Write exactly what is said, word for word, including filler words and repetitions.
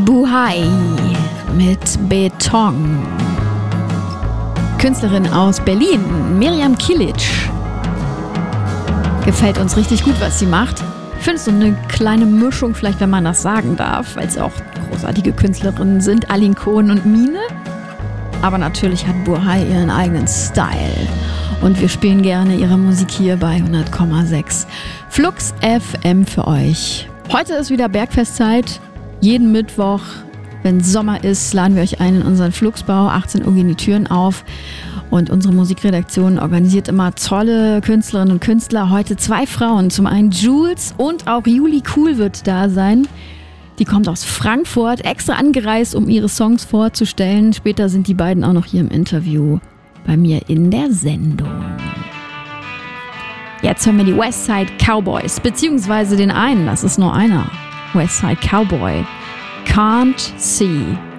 Buhai mit Beton. Künstlerin aus Berlin, Miriam Kilic. Gefällt uns richtig gut, was sie macht. Ich finde es so eine kleine Mischung, vielleicht wenn man das sagen darf, weil es auch großartige Künstlerinnen sind, Aline Cohen und Mine. Aber natürlich hat Buhai ihren eigenen Style. Und wir spielen gerne ihre Musik hier bei hundert Komma sechs Flux F M für euch. Heute ist wieder Bergfestzeit. Jeden Mittwoch, wenn Sommer ist, laden wir euch ein in unseren Fluxbau. achtzehn Uhr gehen die Türen auf. Und unsere Musikredaktion organisiert immer tolle Künstlerinnen und Künstler. Heute zwei Frauen. Zum einen Jules und auch Juli Cool wird da sein. Die kommt aus Frankfurt, extra angereist, um ihre Songs vorzustellen. Später sind die beiden auch noch hier im Interview bei mir in der Sendung. Jetzt hören wir die Westside Cowboys, beziehungsweise den einen, das ist nur einer. Westside Cowboy. Can't See.